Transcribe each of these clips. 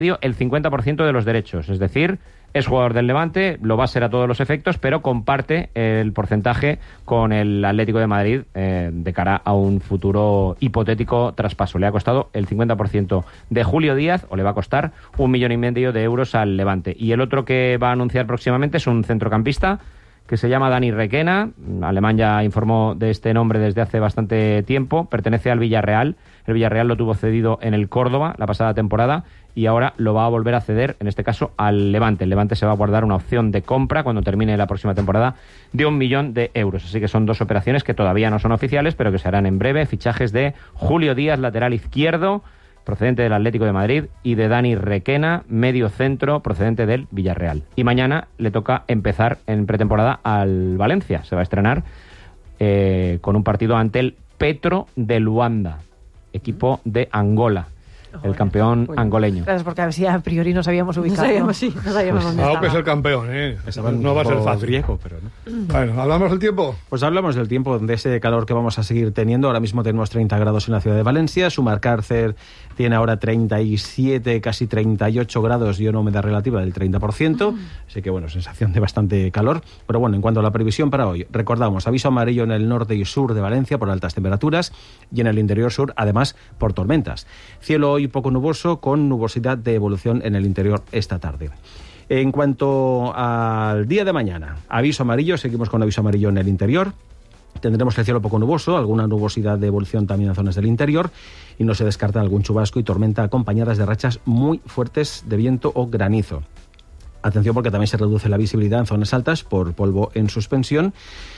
el 50% de los derechos, es decir, es jugador del Levante, lo va a ser a todos los efectos, pero comparte el porcentaje con el Atlético de Madrid de cara a un futuro hipotético traspaso. Le ha costado el 50% de Julio Díaz, o le va a costar 1,5 millones de euros al Levante. Y el otro que va a anunciar próximamente es un centrocampista que se llama Dani Requena. Alemán ya informó de este nombre desde hace bastante tiempo, pertenece al Villarreal. El Villarreal lo tuvo cedido en el Córdoba la pasada temporada y ahora lo va a volver a ceder, en este caso, al Levante. El Levante se va a guardar una opción de compra cuando termine la próxima temporada de 1 millón de euros. Así que son dos operaciones que todavía no son oficiales, pero que se harán en breve. Fichajes de Julio Díaz, lateral izquierdo, procedente del Atlético de Madrid, y de Dani Requena, medio centro, procedente del Villarreal. Y mañana le toca empezar en pretemporada al Valencia. Se va a estrenar con un partido ante el Petro de Luanda, equipo de Angola, el campeón angoleño. Gracias, porque a ver si a priori nos habíamos ubicado. No sabíamos dónde estaba. que es el campeón, no va a ser fácil. Griego, pero no. Bueno, ¿hablamos del tiempo? Pues hablamos del tiempo, de ese calor que vamos a seguir teniendo. Ahora mismo tenemos 30 grados en la ciudad de Valencia. Sumarcárcer tiene ahora 37, casi 38 grados y una humedad relativa del 30%. Así que, bueno, sensación de bastante calor. Pero bueno, en cuanto a la previsión para hoy, recordamos, aviso amarillo en el norte y sur de Valencia por altas temperaturas y en el interior sur, además, por tormentas. Cielo hoy poco nuboso, con nubosidad de evolución en el interior esta tarde. En cuanto al día de mañana, aviso amarillo, seguimos con aviso amarillo en el interior. Tendremos el cielo poco nuboso, alguna nubosidad de evolución también en zonas del interior, y no se descarta algún chubasco y tormenta acompañadas de rachas muy fuertes de viento o granizo. Atención, porque también se reduce la visibilidad en zonas altas por polvo en suspensión.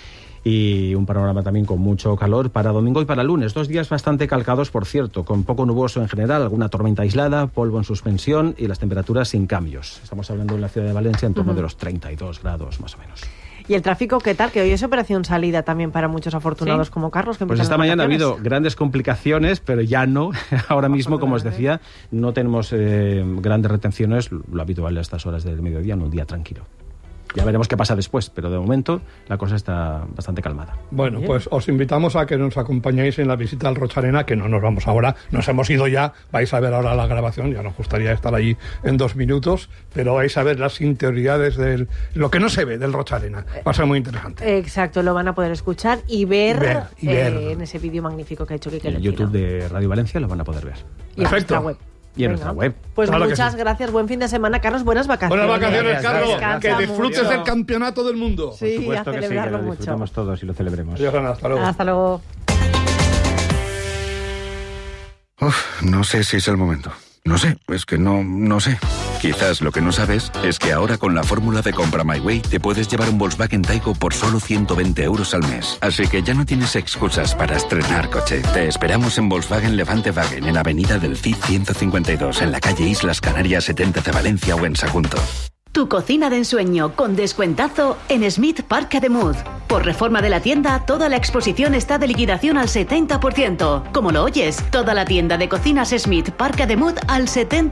Y un panorama también con mucho calor para domingo y para lunes. 2 días bastante calcados, por cierto, con poco nuboso en general, alguna tormenta aislada, polvo en suspensión y las temperaturas sin cambios. Estamos hablando en la ciudad de Valencia en torno de los 32 grados más o menos. ¿Y el tráfico qué tal? Que hoy es operación salida también para muchos afortunados como Carlos. Que pues esta mañana ha habido grandes complicaciones, pero ya no. Ahora mismo, como os decía, no tenemos grandes retenciones, lo habitual a estas horas del mediodía, en un día tranquilo. Ya veremos qué pasa después, pero de momento la cosa está bastante calmada. Bueno, pues os invitamos a que nos acompañéis en la visita al Rocharena, que no nos vamos ahora, nos hemos ido ya, vais a ver ahora la grabación, ya nos gustaría estar allí en 2 minutos, pero vais a ver las interioridades de lo que no se ve del Rocharena. Va a ser muy interesante. Exacto, lo van a poder escuchar y ver. En ese vídeo magnífico que ha hecho Quique en el YouTube de Radio Valencia lo van a poder ver. Y en nuestra web. Y en nuestra web. Pues claro, muchas gracias, buen fin de semana, Carlos, buenas vacaciones. Buenas vacaciones, Carlos, descansa que disfrutes del campeonato del mundo. Sí, por supuesto a que sí, que celebrarlo lo mucho. disfrutemos todos y lo celebremos. Adiós, Ana, hasta luego. Hasta luego. No sé si es el momento. No sé, es que no sé. Quizás lo que no sabes es que ahora con la fórmula de Compra My Way te puedes llevar un Volkswagen Taigo por solo 120 euros al mes. Así que ya no tienes excusas para estrenar coche. Te esperamos en Volkswagen Levante Wagen, en Avenida del Cid 152, en la calle Islas Canarias 70 de Valencia o en Sagunto. Tu cocina de ensueño con descuentazo en Smith Parc Ademuz. Por reforma de la tienda, toda la exposición está de liquidación al 70%. Como lo oyes, toda la tienda de cocinas Smith Parc Ademuz al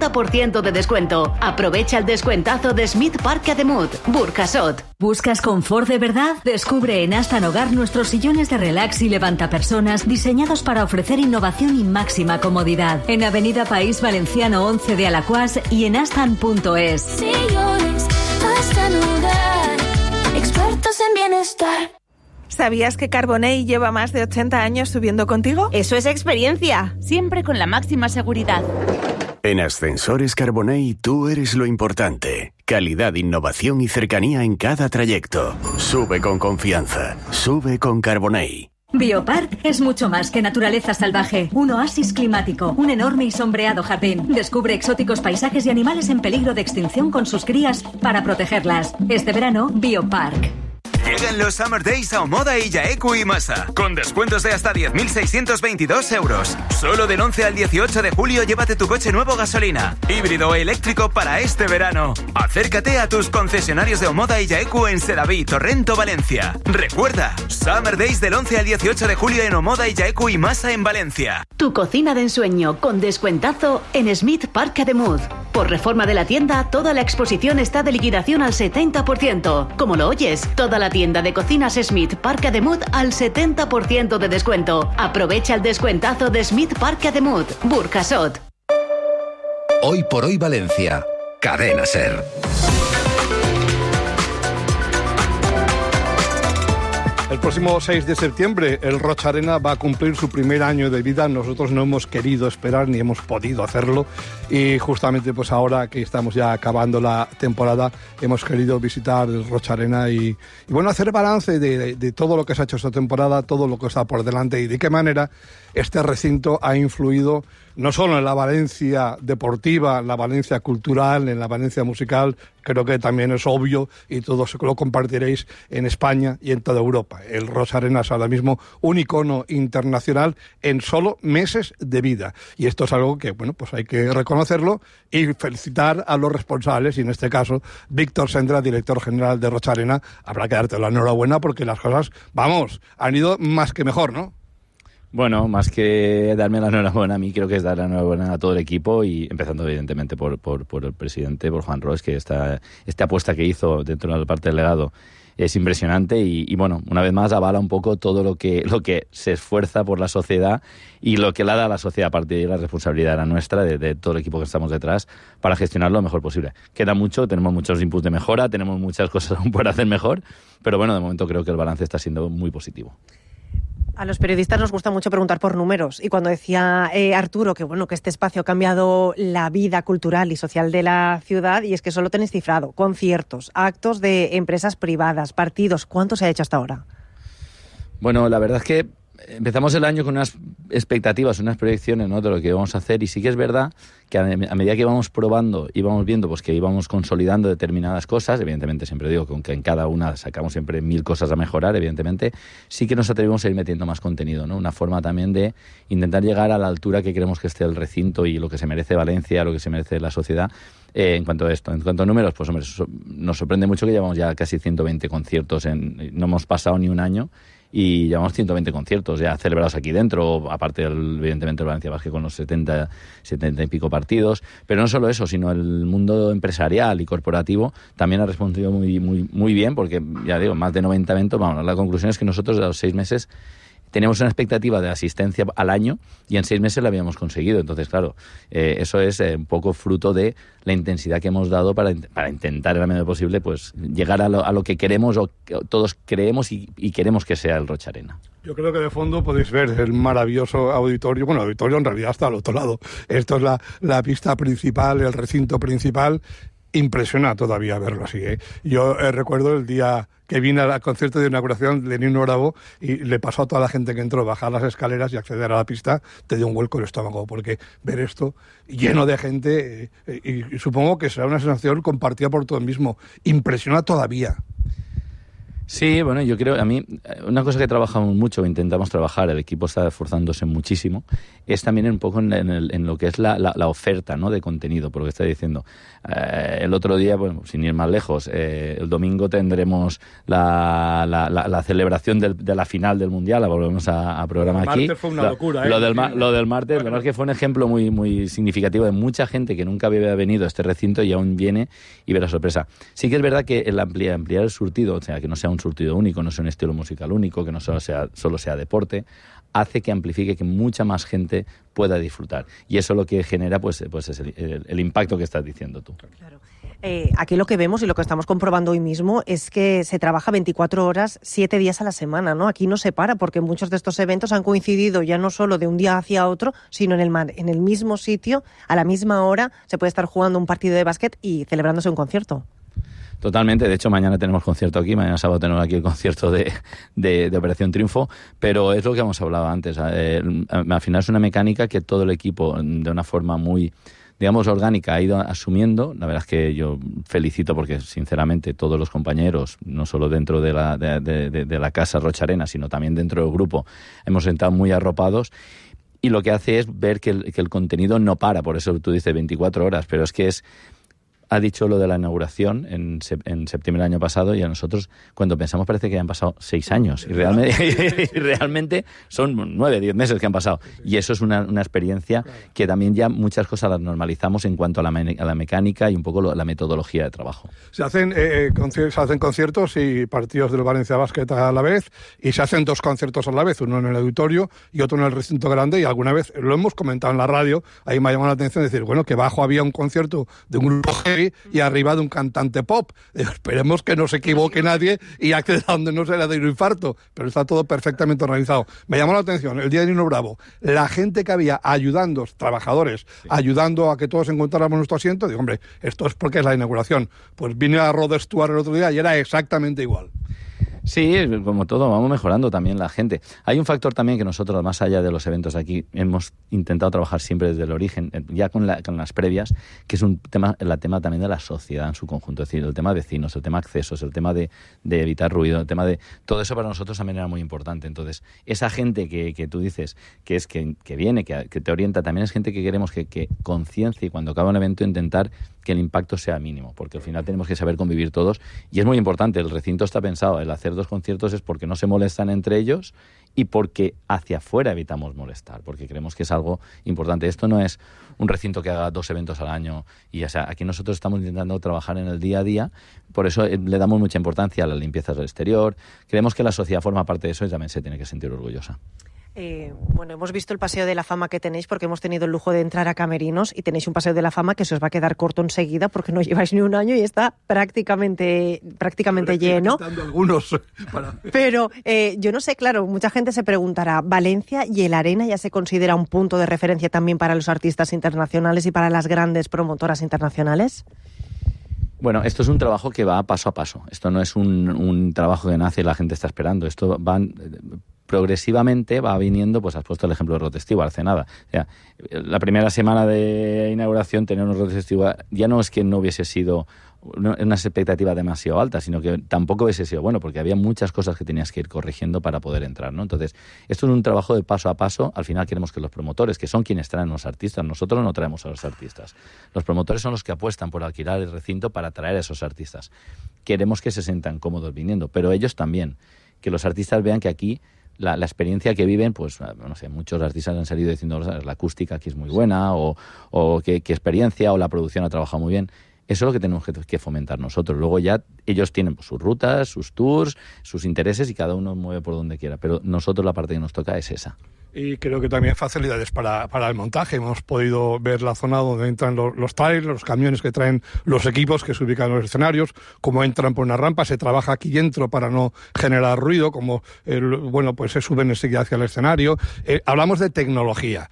70% de descuento. Aprovecha el descuentazo de Smith Parc Ademuz, Burjasot. ¿Buscas confort de verdad? Descubre en Astan Hogar nuestros sillones de relax y levantapersonas diseñados para ofrecer innovación y máxima comodidad. En Avenida País Valenciano 11 de Alacuás y en astan.es. Sillones Astan Hogar, expertos en bienestar. ¿Sabías que Carbonell lleva más de 80 años subiendo contigo? Eso es experiencia, siempre con la máxima seguridad. En Ascensores Carbonell tú eres lo importante. Calidad, innovación y cercanía en cada trayecto. Sube con confianza. Sube con Carbonell. Biopark es mucho más que naturaleza salvaje. Un oasis climático, un enorme y sombreado jardín. Descubre exóticos paisajes y animales en peligro de extinción con sus crías para protegerlas. Este verano, Biopark. Llegan los Summer Days a Omoda y Yaeku y Masa, con descuentos de hasta 10.622 euros. Solo del 11 al 18 de julio llévate tu coche nuevo gasolina, híbrido o eléctrico para este verano. Acércate a tus concesionarios de Omoda y Yaeku en Sedaví, Torrento, Valencia. Recuerda, Summer Days del 11 al 18 de julio en Omoda y Yaeku y Masa en Valencia. Tu cocina de ensueño con descuentazo en Smith Parc Ademuz. Por reforma de la tienda, toda la exposición está de liquidación al 70%. Como lo oyes, toda la tienda de cocinas Smith Parc Ademuz al 70% de descuento. Aprovecha el descuentazo de Smith Parc Ademuz, Burjasot. Hoy por hoy Valencia. Cadena SER. El próximo 6 de septiembre el Rocharena va a cumplir su primer año de vida. Nosotros no hemos querido esperar ni hemos podido hacerlo y justamente pues ahora que estamos ya acabando la temporada hemos querido visitar el Rocharena y bueno, hacer balance de todo lo que se ha hecho esta temporada, todo lo que está por delante y de qué manera este recinto ha influido no solo en la Valencia deportiva, en la Valencia cultural, en la Valencia musical, creo que también es obvio y todos lo compartiréis en España y en toda Europa. El Rocharena es ahora mismo un icono internacional en solo meses de vida. Y esto es algo que, bueno, pues hay que reconocerlo y felicitar a los responsables, y en este caso, Víctor Sendra, director general de Rocharena, habrá que darte la enhorabuena porque las cosas, vamos, han ido más que mejor, ¿no? Bueno, más que darme la enhorabuena a mí, creo que es dar la enhorabuena a todo el equipo y empezando evidentemente por el presidente, por Juan Ros, que esta apuesta que hizo dentro de la parte del legado es impresionante y bueno, una vez más avala un poco todo lo que se esfuerza por la sociedad y lo que le da a la sociedad. A partir de la responsabilidad era nuestra, de todo el equipo que estamos detrás, para gestionarlo lo mejor posible. Queda mucho, tenemos muchos inputs de mejora, tenemos muchas cosas aún por hacer mejor, pero bueno, de momento creo que el balance está siendo muy positivo. A los periodistas nos gusta mucho preguntar por números y cuando decía Arturo que bueno, que este espacio ha cambiado la vida cultural y social de la ciudad, y es que solo tenéis cifrado conciertos, actos de empresas privadas, partidos, ¿cuánto se ha hecho hasta ahora? Bueno, la verdad es que empezamos el año con unas expectativas, unas proyecciones, ¿no?, de lo que íbamos a hacer, y sí que es verdad que a medida que íbamos probando, íbamos viendo pues que íbamos consolidando determinadas cosas. Evidentemente siempre digo que en cada una sacamos siempre 1000 cosas a mejorar, evidentemente sí que nos atrevimos a ir metiendo más contenido, ¿no? Una forma también de intentar llegar a la altura que queremos que esté el recinto y lo que se merece Valencia, lo que se merece la sociedad. En cuanto a esto, en cuanto a números, pues hombre, nos sorprende mucho que llevamos ya casi 120 conciertos, no hemos pasado ni un año y llevamos 120 conciertos ya celebrados aquí dentro, aparte evidentemente el Valencia Basket con los 70 y pico partidos, pero no solo eso, sino el mundo empresarial y corporativo también ha respondido muy bien, porque ya digo, más de 90 eventos. Vamos, la conclusión es que nosotros a los 6 meses teníamos una expectativa de asistencia al año y en 6 meses la habíamos conseguido. Entonces, claro, eso es un poco fruto de la intensidad que hemos dado para intentar, en la medida posible, pues llegar a lo que queremos o que todos creemos y queremos que sea el Rocharena. Yo creo que de fondo podéis ver el maravilloso auditorio, bueno, auditorio en realidad está al otro lado. Esto es la pista principal, el recinto principal. Impresiona todavía verlo así, ¿eh? Yo recuerdo el día que vine al concierto de inauguración de Nino Bravo y le pasó a toda la gente que entró bajar las escaleras y acceder a la pista, te dio un vuelco el estómago, porque ver esto lleno de gente, y supongo que será una sensación compartida por todo el mismo, impresiona todavía. Sí, bueno, yo creo, a mí, una cosa que trabajamos mucho, intentamos trabajar, el equipo está esforzándose muchísimo, es también un poco en lo que es la oferta, ¿no?, de contenido, por lo que está diciendo. El otro día, bueno, sin ir más lejos, el domingo tendremos la celebración de la final del Mundial, la volvemos a programar aquí. El martes fue una locura, Lo del martes, la verdad es que fue un ejemplo muy significativo de mucha gente que nunca había venido a este recinto y aún viene y ve la sorpresa. Sí que es verdad que el ampliar el surtido, o sea, que no sea un surtido único, no sea un estilo musical único, que no solo sea deporte, hace que amplifique, que mucha más gente pueda disfrutar. Y eso lo que genera pues es el impacto que estás diciendo tú. Claro. Aquí lo que vemos y lo que estamos comprobando hoy mismo es que se trabaja 24 horas, 7 días a la semana, ¿no? Aquí no se para, porque muchos de estos eventos han coincidido ya no solo de un día hacia otro, sino en el mismo sitio, a la misma hora, se puede estar jugando un partido de básquet y celebrándose un concierto. Totalmente, de hecho mañana tenemos concierto aquí, mañana sábado tenemos aquí el concierto de Operación Triunfo, pero es lo que hemos hablado antes, al final es una mecánica que todo el equipo de una forma muy, digamos, orgánica ha ido asumiendo. La verdad es que yo felicito porque sinceramente todos los compañeros, no solo dentro de la casa Rocharena, sino también dentro del grupo, hemos estado muy arropados. Y lo que hace es ver que el contenido no para, por eso tú dices 24 horas, pero es que ha dicho lo de la inauguración en septiembre del año pasado, y a nosotros, cuando pensamos, parece que han pasado 6 años. Y realmente son 9, 10 meses que han pasado. Y eso es una experiencia que también ya muchas cosas las normalizamos en cuanto a la mecánica y un poco la metodología de trabajo. Se hacen conciertos y partidos del Valencia Basket a la vez, y se hacen 2 conciertos a la vez, uno en el auditorio y otro en el recinto grande, y alguna vez lo hemos comentado en la radio, ahí me ha llamado la atención decir, bueno, que abajo había un concierto de un grupo heavy y arriba de un cantante pop. Esperemos que no se equivoque nadie y acceda a donde no se le dé un infarto, pero está todo perfectamente organizado. Me llamó la atención el día de Nino Bravo, la gente que había ayudando, trabajadores, ayudando a que todos encontráramos nuestro asiento. Digo, hombre, esto es porque es la inauguración. Pues vine a Rod Stewart el otro día y era exactamente igual. Sí, como todo, vamos mejorando también la gente. Hay un factor también que nosotros, más allá de los eventos aquí, hemos intentado trabajar siempre desde el origen, ya con las previas, que es el tema también de la sociedad en su conjunto. Es decir, el tema de vecinos, el tema de accesos, el tema de evitar ruido, el tema de... Todo eso para nosotros también era muy importante. Entonces, esa gente que tú dices que viene, que te orienta, también es gente que queremos que conciencie, y cuando acaba un evento intentar que el impacto sea mínimo, porque al final tenemos que saber convivir todos, y es muy importante, el recinto está pensado, el hacer 2 conciertos es porque no se molestan entre ellos y porque hacia afuera evitamos molestar, porque creemos que es algo importante. Esto no es un recinto que haga 2 eventos al año, y aquí nosotros estamos intentando trabajar en el día a día, por eso le damos mucha importancia a la limpieza del exterior. Creemos que la sociedad forma parte de eso y también se tiene que sentir orgullosa. Bueno, hemos visto el Paseo de la Fama que tenéis, porque hemos tenido el lujo de entrar a camerinos, y tenéis un Paseo de la Fama que se os va a quedar corto enseguida porque no lleváis ni un año y está prácticamente lleno. Algunos Pero yo no sé, claro, mucha gente se preguntará, ¿Valencia y el Arena ya se considera un punto de referencia también para los artistas internacionales y para las grandes promotoras internacionales? Bueno, esto es un trabajo que va paso a paso. Esto no es un trabajo que nace y la gente está esperando. Esto progresivamente va viniendo, pues has puesto el ejemplo de Rod Stewart hace nada. O sea, la primera semana de inauguración tener un Rod Stewart ya no es que no hubiese sido unas expectativas demasiado altas, sino que tampoco hubiese sido bueno, porque había muchas cosas que tenías que ir corrigiendo para poder entrar, ¿no? Entonces, esto es un trabajo de paso a paso. Al final queremos que los promotores, que son quienes traen a los artistas, nosotros no traemos a los artistas. Los promotores son los que apuestan por alquilar el recinto para traer a esos artistas. Queremos que se sientan cómodos viniendo, pero ellos también, que los artistas vean que aquí la experiencia que viven, pues no sé, muchos artistas han salido diciendo la acústica aquí es muy buena, o qué experiencia, o la producción ha trabajado muy bien. Eso es lo que tenemos que fomentar nosotros. Luego ya ellos tienen pues, sus rutas, sus tours, sus intereses, y cada uno mueve por donde quiera. Pero nosotros la parte que nos toca es esa. Y creo que también facilidades para el montaje. Hemos podido ver la zona donde entran los trailers, los camiones que traen los equipos que se ubican en los escenarios, cómo entran por una rampa, se trabaja aquí dentro para no generar ruido, como pues se suben enseguida hacia el escenario. Hablamos de tecnología.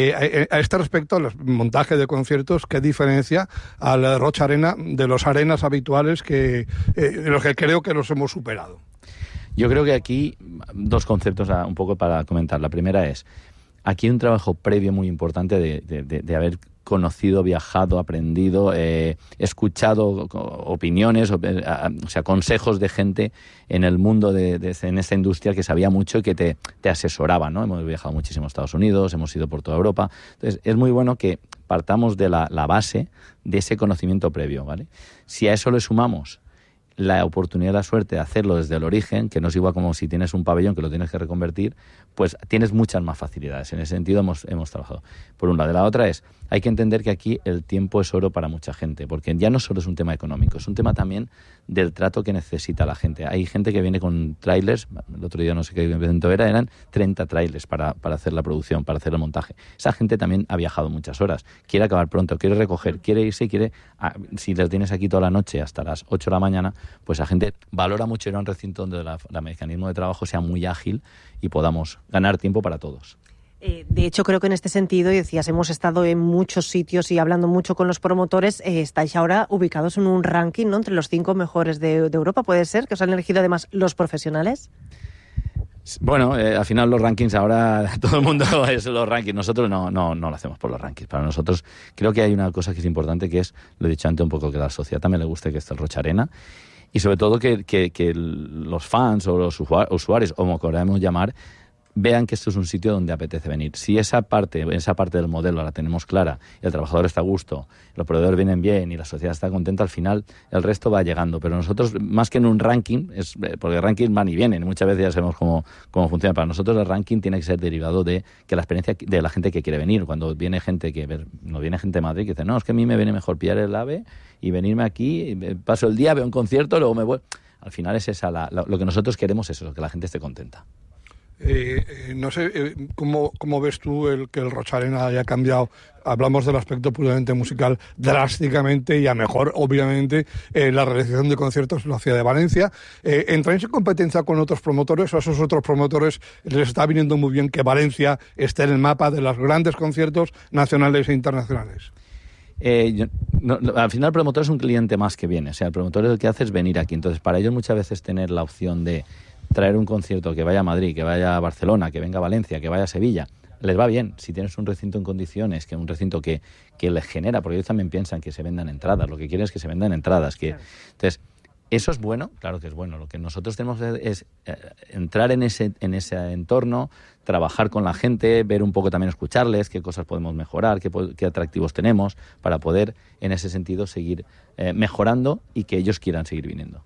A este respecto, el montaje de conciertos, ¿qué diferencia al Rocha Arena de los arenas habituales de los que creo que los hemos superado? Yo creo que aquí 2 conceptos un poco para comentar. La primera es, aquí hay un trabajo previo muy importante de haber conocido, viajado, aprendido, escuchado opiniones, o sea, consejos de gente en el mundo en esta industria que sabía mucho y que te asesoraba, ¿no? Hemos viajado muchísimo a Estados Unidos, hemos ido por toda Europa. Entonces, es muy bueno que partamos de la base de ese conocimiento previo, ¿vale? Si a eso le sumamos la oportunidad, la suerte de hacerlo desde el origen, que no es igual como si tienes un pabellón que lo tienes que reconvertir, pues tienes muchas más facilidades. En ese sentido hemos trabajado. Por un lado. La otra es, hay que entender que aquí el tiempo es oro para mucha gente, porque ya no solo es un tema económico, es un tema también del trato que necesita la gente. Hay gente que viene con trailers, el otro día no sé qué evento eran 30 trailers para hacer la producción, para hacer el montaje. Esa gente también ha viajado muchas horas, quiere acabar pronto, quiere recoger, quiere irse, si les tienes aquí toda la noche hasta las 8 de la mañana, pues la gente valora mucho ir a un recinto donde el mecanismo de trabajo sea muy ágil y podamos ganar tiempo para todos. De hecho, creo que en este sentido, y decías, hemos estado en muchos sitios y hablando mucho con los promotores, estáis ahora ubicados en un ranking, ¿no?, entre los 5 mejores de Europa, ¿puede ser? ¿Que os han elegido además los profesionales? Bueno, al final los rankings ahora, todo el mundo es los rankings. Nosotros no lo hacemos por los rankings. Para nosotros creo que hay una cosa que es importante, que es, lo he dicho antes un poco, que a la sociedad también le guste que esté el Rocha Arena, y sobre todo que los fans o los usuarios, o como queramos llamar, vean que esto es un sitio donde apetece venir. Si esa parte del modelo la tenemos clara, y el trabajador está a gusto, los proveedores vienen bien y la sociedad está contenta, al final el resto va llegando. Pero nosotros, más que en un ranking, porque el ranking van y vienen, muchas veces ya sabemos cómo funciona. Para nosotros el ranking tiene que ser derivado de que la experiencia de la gente que quiere venir. Cuando viene gente no viene gente de Madrid que dice, no, es que a mí me viene mejor pillar el AVE y venirme aquí, paso el día, veo un concierto, luego me voy. Al final es esa lo que nosotros queremos, es eso, que la gente esté contenta. No sé, ¿cómo ves tú que el Roch Arena haya cambiado? Hablamos del aspecto puramente musical drásticamente y a mejor, obviamente, la realización de conciertos en la ciudad de Valencia. ¿Entráis en competencia con otros promotores o a esos otros promotores les está viniendo muy bien que Valencia esté en el mapa de los grandes conciertos nacionales e internacionales? Al final el promotor es un cliente más que viene. O sea, el promotor es el que hace es venir aquí. Entonces, para ellos muchas veces tener la opción de traer un concierto que vaya a Madrid, que vaya a Barcelona, que venga a Valencia, que vaya a Sevilla, les va bien. Si tienes un recinto en condiciones, que un recinto que les genera, porque ellos también piensan que se vendan entradas, lo que quieren es que se vendan entradas. Entonces, ¿eso es bueno? Claro que es bueno. Lo que nosotros tenemos que hacer es entrar en ese entorno, trabajar con la gente, ver un poco también, escucharles, qué cosas podemos mejorar, qué atractivos tenemos, para poder, en ese sentido, seguir mejorando y que ellos quieran seguir viniendo.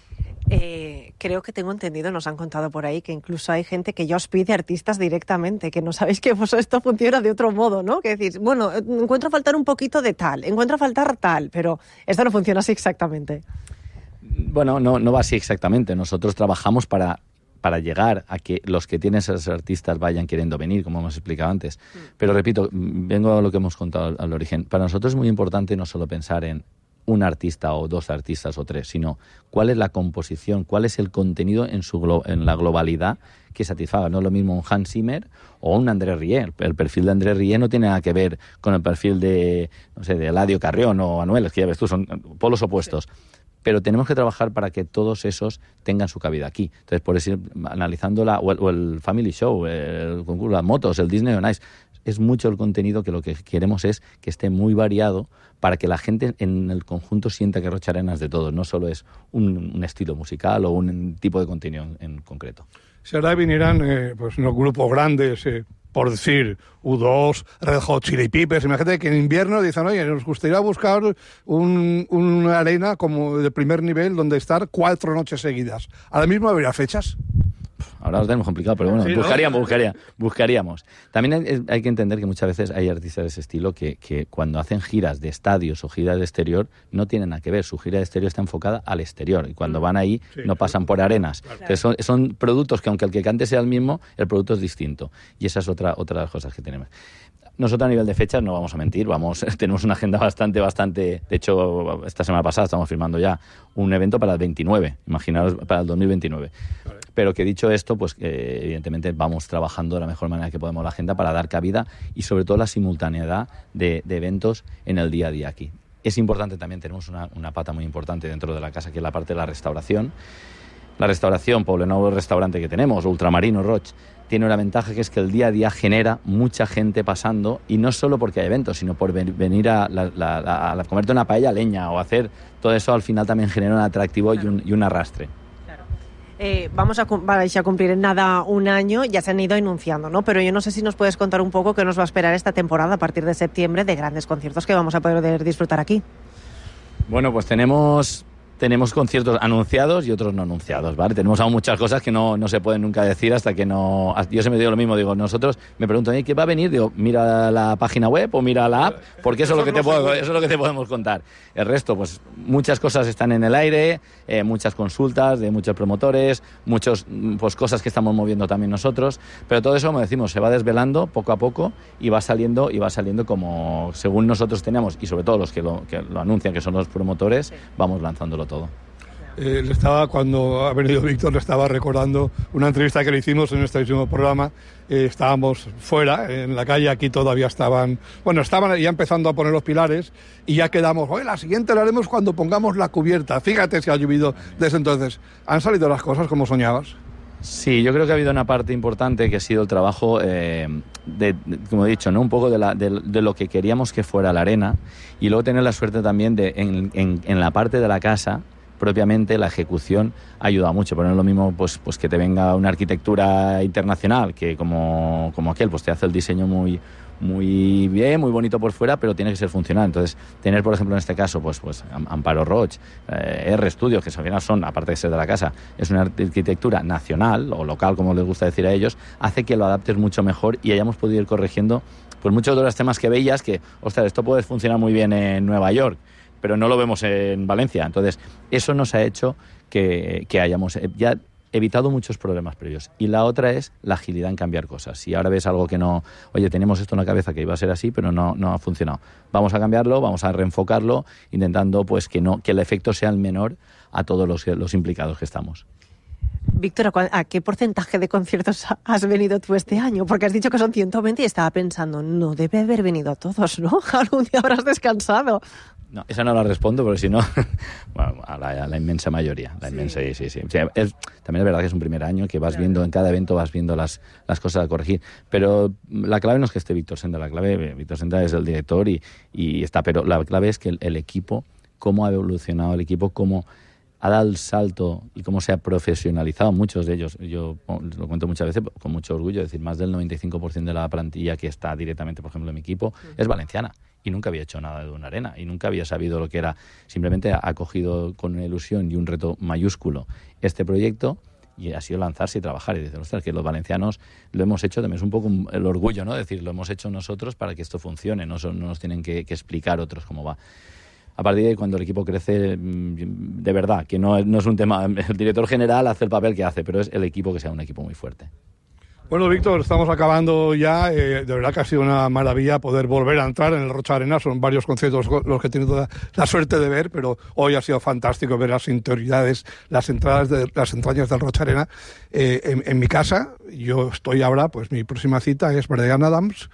Creo que tengo entendido, nos han contado por ahí, que incluso hay gente que ya os pide artistas directamente, que no sabéis que esto funciona de otro modo, ¿no? Que decís, bueno, encuentro a faltar un poquito de tal, encuentro a faltar tal, pero esto no funciona así exactamente. Bueno, no va así exactamente. Nosotros trabajamos para llegar a que los que tienen esos artistas vayan queriendo venir, como hemos explicado antes. Pero repito, vengo a lo que hemos contado al origen. Para nosotros es muy importante no solo pensar en un artista o dos artistas o tres, sino cuál es la composición, cuál es el contenido en la globalidad que satisfaga. No es lo mismo un Hans Zimmer o un André Rieu. El perfil de André Rieu no tiene nada que ver con el perfil de Eladio Carrión o Anuel, es que ya ves tú, son polos opuestos. Pero tenemos que trabajar para que todos esos tengan su cabida aquí. Entonces, por eso, analizando o el Family Show, el concurso, las motos, el Disney on Ice, es mucho el contenido que lo que queremos es que esté muy variado para que la gente en el conjunto sienta que Roch Arena es de todos, no solo es un estilo musical o un tipo de contenido en concreto. Si ahora vinieran unos grupos grandes, por decir, U2, Red Hot Chili Peppers, imagínate que en invierno dicen, oye, nos gustaría buscar una arena como de primer nivel donde estar 4 noches seguidas. ¿Ahora mismo habría fechas? Ahora lo tenemos complicado, pero bueno, sí, buscaríamos. También hay que entender que muchas veces hay artistas de ese estilo que cuando hacen giras de estadios o giras de exterior no tienen nada que ver. Su gira de exterior está enfocada al exterior y cuando van ahí no pasan por arenas. Claro. Entonces son productos que aunque el que cante sea el mismo, el producto es distinto. Y esa es otra de las cosas que tenemos. Nosotros a nivel de fechas no vamos a mentir, tenemos una agenda bastante, de hecho esta semana pasada estamos firmando ya un evento para el 29, imaginaos para el 2029. Vale. Pero que dicho esto, pues evidentemente vamos trabajando de la mejor manera que podemos la agenda para dar cabida y sobre todo la simultaneidad de eventos en el día a día aquí. Es importante también, tenemos una pata muy importante dentro de la casa que es la parte de la restauración. La restauración, Poblenou, el restaurante que tenemos, Ultramarino Roch, tiene una ventaja que es que el día a día genera mucha gente pasando y no solo porque hay eventos, sino por venir a comerte una paella a leña o hacer todo eso, al final también genera un atractivo y un arrastre. Vais a cumplir en nada un año, ya se han ido anunciando, ¿no? Pero yo no sé si nos puedes contar un poco qué nos va a esperar esta temporada a partir de septiembre de grandes conciertos que vamos a poder disfrutar aquí. Bueno, pues tenemos conciertos anunciados y otros no anunciados, ¿vale? Tenemos aún muchas cosas que no se pueden nunca decir hasta que no... Yo siempre digo lo mismo, digo, nosotros me preguntan, ¿qué va a venir? Digo, mira la página web o mira la app, porque eso es lo que te podemos contar. El resto, pues muchas cosas están en el aire, muchas consultas de muchos promotores, muchas cosas que estamos moviendo también nosotros, pero todo eso, como decimos, se va desvelando poco a poco y va saliendo como según nosotros tenemos, y sobre todo los que lo anuncian, que son los promotores, vamos lanzándolo todo. Cuando ha venido Víctor, le estaba recordando una entrevista que le hicimos en este último programa. Estábamos fuera, en la calle, aquí todavía estaban ya empezando a poner los pilares y ya quedamos, la siguiente la haremos cuando pongamos la cubierta. Fíjate si ha llovido desde entonces. ¿Han salido las cosas como soñabas? Sí, yo creo que ha habido una parte importante que ha sido el trabajo, como he dicho, ¿no? Un poco de lo que queríamos que fuera la arena y luego tener la suerte también de en la parte de la casa propiamente la ejecución ha ayudado mucho, pero no es lo mismo pues que te venga una arquitectura internacional que como aquel, pues te hace el diseño muy bien, muy bonito por fuera, pero tiene que ser funcional. Entonces, tener, por ejemplo, en este caso, pues Amparo Roig, R Studios, que al final son, aparte de ser de la casa, es una arquitectura nacional o local, como les gusta decir a ellos, hace que lo adaptes mucho mejor y hayamos podido ir corrigiendo pues muchos de los temas que veías que, ostras, esto puede funcionar muy bien en Nueva York, pero no lo vemos en Valencia. Entonces, eso nos ha hecho que hayamos ya evitado muchos problemas previos. Y la otra es la agilidad en cambiar cosas. Si ahora ves algo que no... Oye, teníamos esto en la cabeza que iba a ser así, pero no ha funcionado. Vamos a cambiarlo, vamos a reenfocarlo, intentando pues que el efecto sea el menor a todos los implicados que estamos. Víctor, ¿a qué porcentaje de conciertos has venido tú este año? Porque has dicho que son 120 y estaba pensando, no debe haber venido a todos, ¿no? Algún día habrás descansado. No, esa no la respondo, pero si no, bueno, a la inmensa mayoría. Inmensa, sí. O sea, también es verdad que es un primer año que vas viendo, en cada evento vas viendo las cosas a corregir. Pero la clave no es que esté Víctor Senda, la clave, Víctor Senda es el director y está, pero la clave es que el equipo, cómo ha evolucionado el equipo, cómo ha dado el salto y cómo se ha profesionalizado muchos de ellos. Yo lo cuento muchas veces con mucho orgullo, es decir, más del 95% de la plantilla que está directamente, por ejemplo, en mi equipo, es valenciana. Y nunca había hecho nada de una arena y nunca había sabido lo que era. Simplemente ha cogido con una ilusión y un reto mayúsculo este proyecto y ha sido lanzarse y trabajar. Y decir, ostras, que los valencianos lo hemos hecho, también es un poco el orgullo, ¿no? Decir, lo hemos hecho nosotros para que esto funcione, no nos tienen que explicar otros cómo va. A partir de ahí, cuando el equipo crece, de verdad, que no es un tema, el director general hace el papel que hace, pero es el equipo que sea un equipo muy fuerte. Bueno, Víctor, estamos acabando ya. De verdad que ha sido una maravilla poder volver a entrar en el Rocha Arena. Son varios conciertos los que he tenido la suerte de ver, pero hoy ha sido fantástico ver las interioridades, las entrañas del Rocha Arena. En mi casa, yo estoy ahora, pues mi próxima cita es Bryan Adams.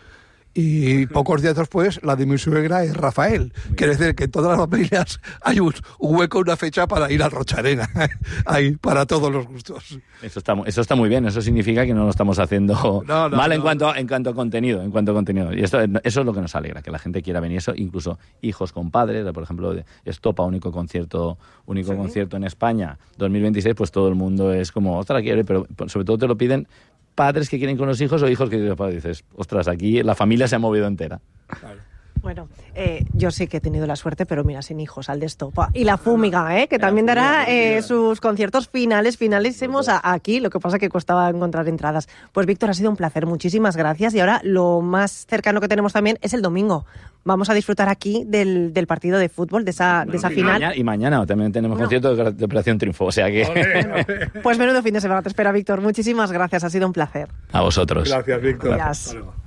Y pocos días después, la de mi suegra es Rafael. Quiere decir que en todas las familias hay un hueco, una fecha para ir al Rocha Arena. Hay para todos los gustos. Eso está muy bien. Eso significa que no lo estamos haciendo mal en cuanto a contenido. Y eso es lo que nos alegra, que la gente quiera venir. Eso, incluso hijos con padres. Por ejemplo, Estopa, único concierto en España, 2026, pues todo el mundo es como, ostras, quiere, pero sobre todo te lo piden padres que quieren con los hijos o hijos que quieren con los padres. Dices, ostras, aquí la familia se ha movido entera. Claro. Bueno, yo sí que he tenido la suerte, pero mira, sin hijos, al de Estopa. Y la Fúmiga, que también dará sus conciertos finalísimos aquí, lo que pasa que costaba encontrar entradas. Pues Víctor, ha sido un placer, muchísimas gracias. Y ahora lo más cercano que tenemos también es el domingo. Vamos a disfrutar aquí del partido de fútbol, de esa final. Y mañana también tenemos concierto de Operación Triunfo, o sea que... Pues menudo fin de semana te espera, Víctor. Muchísimas gracias, ha sido un placer. A vosotros. Gracias, Víctor. Gracias.